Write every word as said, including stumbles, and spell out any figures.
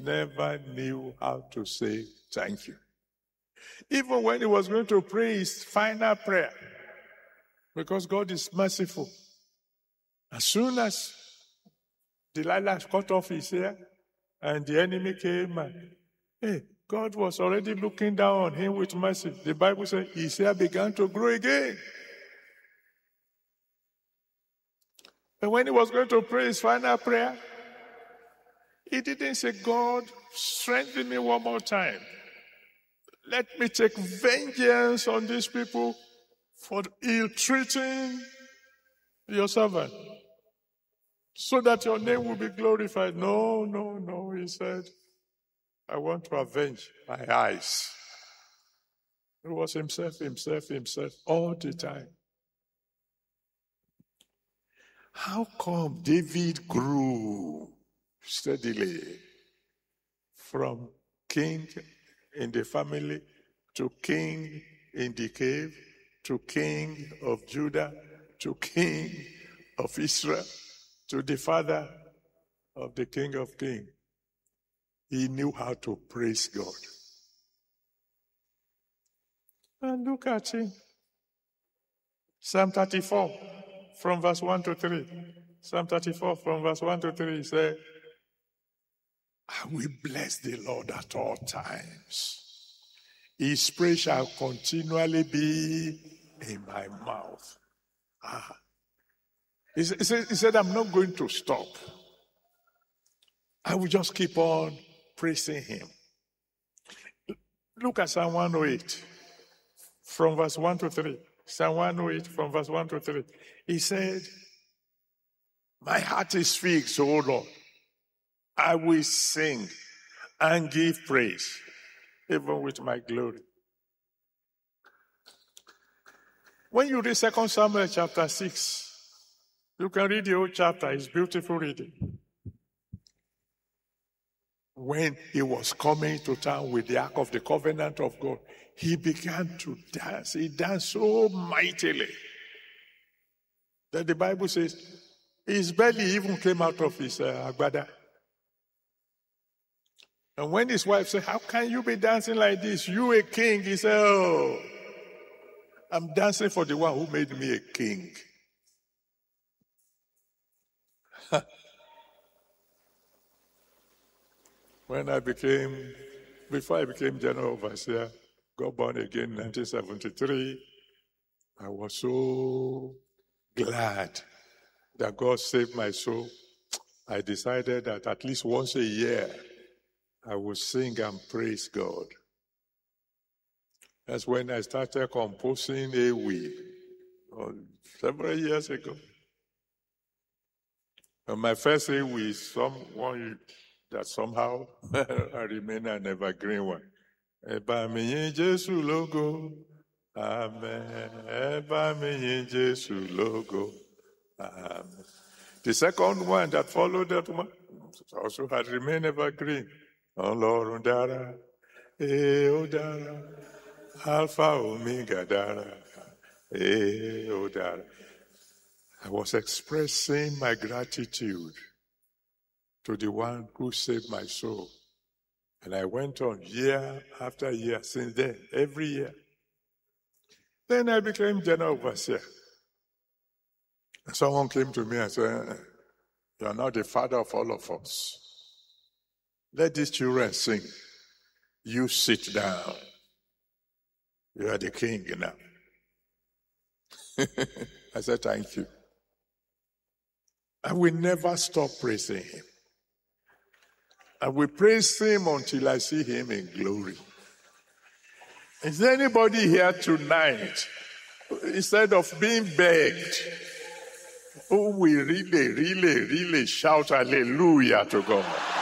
never knew how to say thank you. Even when he was going to pray his final prayer, because God is merciful. As soon as Delilah cut off his hair and the enemy came, and, hey, God was already looking down on him with mercy. The Bible says his hair began to grow again. And when he was going to pray his final prayer, he didn't say, God, strengthen me one more time. Let me take vengeance on these people for ill-treating your servant, so that your name will be glorified. No, no, no, he said, I want to avenge my eyes. It was himself, himself, himself, all the time. How come David grew steadily from king in the family to king in the cave to king of Judah to king of Israel to the father of the King of Kings? He knew how to praise God. And look at him. Psalm thirty-four, from verse one to three. Psalm thirty-four, from verse one to three, he said, I will bless the Lord at all times. His praise shall continually be in my mouth. Ah. He said, he said, I'm not going to stop. I will just keep on praising him. Look at Psalm one oh eight, from verse one to three. Psalm one oh eight, from verse one to three. He said, my heart is fixed, O Lord. I will sing and give praise, even with my glory. When you read Second Samuel chapter six, you can read the whole chapter. It's beautiful reading. When he was coming to town with the Ark of the Covenant of God, he began to dance. He danced so mightily that the Bible says his belly even came out of his uh, agbada. And when his wife said, how can you be dancing like this? You a king. He said, oh, I'm dancing for the one who made me a king. When I became, before I became general overseer, got born again in nineteen seventy-three, I was so glad that God saved my soul. I decided that at least once a year, I would sing and praise God. That's when I started composing a week, several years ago. And my first A W is someone that somehow I remain an evergreen one. Eba mi yin Jesu logo, amen. Eba mi yin Jesu logo, amen. The second one that followed that one also had remained evergreen. Ọlọ́run dára, eh ó dára, Alpha Omega dára, eh ó dára. I was expressing my gratitude to the one who saved my soul. And I went on year after year since then, every year. Then I became general overseer. And someone came to me and said, you are not the father of all of us. Let these children sing. You sit down. You are the king now. I said, thank you. I will never stop praising him. I will praise him until I see him in glory. Is there anybody here tonight, instead of being begged, who will really, really, really shout hallelujah to God?